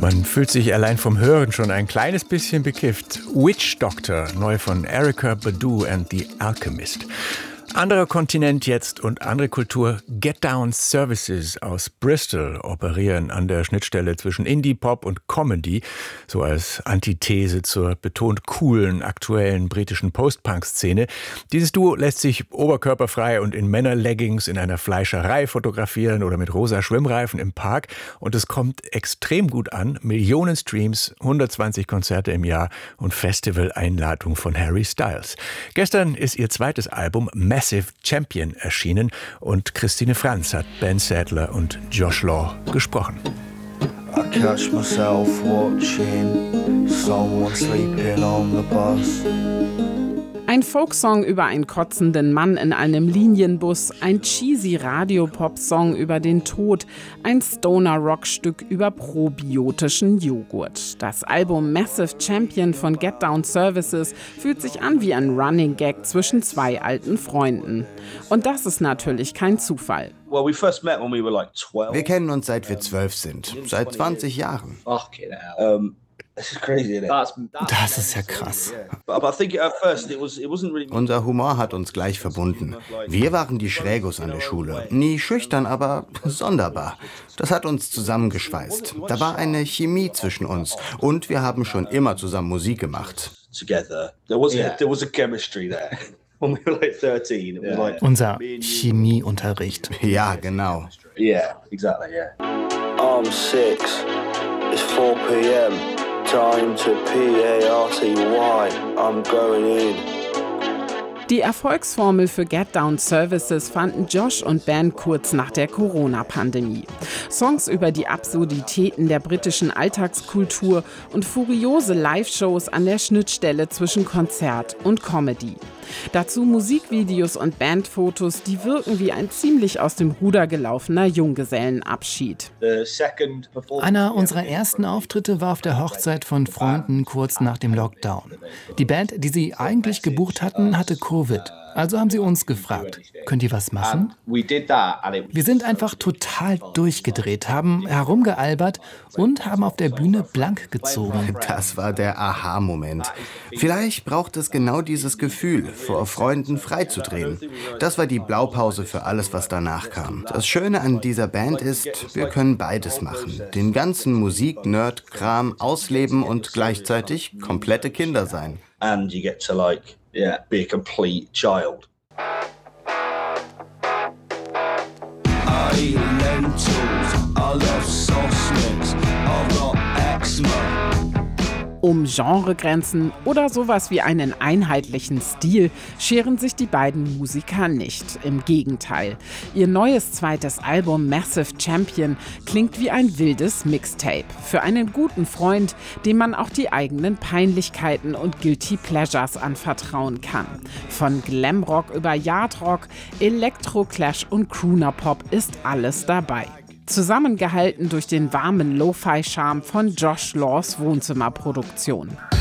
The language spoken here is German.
Man fühlt sich allein vom Hören schon ein kleines bisschen bekifft. Witch Doctor, neu von Erykah Badu and the Alchemist. Anderer Kontinent jetzt und andere Kultur. Get Down Services aus Bristol operieren an der Schnittstelle zwischen Indie, Pop und Comedy, so als Antithese zur betont coolen, aktuellen britischen Post-Punk-Szene. Dieses Duo lässt sich oberkörperfrei und in Männerleggings in einer Fleischerei fotografieren oder mit rosa Schwimmreifen im Park. Und es kommt extrem gut an. Millionen Streams, 120 Konzerte im Jahr und Festival-Einladung von Harry Styles. Gestern ist ihr zweites Album Massive Champion erschienen und Christine Franz hat Ben Sadler und Josh Law gesprochen. I catch myself watching someone sleeping on the bus. Ein Folksong über einen kotzenden Mann in einem Linienbus, ein cheesy Radio-Pop-Song über den Tod, ein Stoner-Rock-Stück über probiotischen Joghurt. Das Album Massive Champion von Get Down Services fühlt sich an wie ein Running Gag zwischen zwei alten Freunden. Und das ist natürlich kein Zufall. Wir kennen uns seit wir 12 sind, seit 20 Jahren. Das ist ja krass. Unser Humor hat uns gleich verbunden. Wir waren die Schrägos an der Schule. Nie schüchtern, aber sonderbar. Das hat uns zusammengeschweißt. Da war eine Chemie zwischen uns. Und wir haben schon immer zusammen Musik gemacht. Unser Chemieunterricht. Ja, genau. I'm 6. It's 4 p.m. Time to P-A-R-T-Y. I'm going in. Die Erfolgsformel für Get Down Services fanden Josh und Ben kurz nach der Corona-Pandemie. Songs über die Absurditäten der britischen Alltagskultur und furiose Live-Shows an der Schnittstelle zwischen Konzert und Comedy. Dazu Musikvideos und Bandfotos, die wirken wie ein ziemlich aus dem Ruder gelaufener Junggesellenabschied. Einer unserer ersten Auftritte war auf der Hochzeit von Freunden kurz nach dem Lockdown. Die Band, die sie eigentlich gebucht hatten, hatte Covid. Also haben sie uns gefragt, könnt ihr was machen? Wir sind einfach total durchgedreht, haben herumgealbert und haben auf der Bühne blank gezogen. Das war der Aha-Moment. Vielleicht braucht es genau dieses Gefühl, vor Freunden freizudrehen. Das war die Blaupause für alles, was danach kam. Das Schöne an dieser Band ist, wir können beides machen. Den ganzen Musik-Nerd-Kram ausleben und gleichzeitig komplette Kinder sein. And you get to be a complete child. I eat lentils, I love sauce mix, I've got eczema. Um Genregrenzen oder sowas wie einen einheitlichen Stil scheren sich die beiden Musiker nicht. Im Gegenteil. Ihr neues zweites Album Massive Champion klingt wie ein wildes Mixtape. Für einen guten Freund, dem man auch die eigenen Peinlichkeiten und Guilty Pleasures anvertrauen kann. Von Glamrock über Yardrock, Electro-Clash und Crooner-Pop ist alles dabei. Zusammengehalten durch den warmen Lo-Fi-Charme von Josh Laws Wohnzimmerproduktion.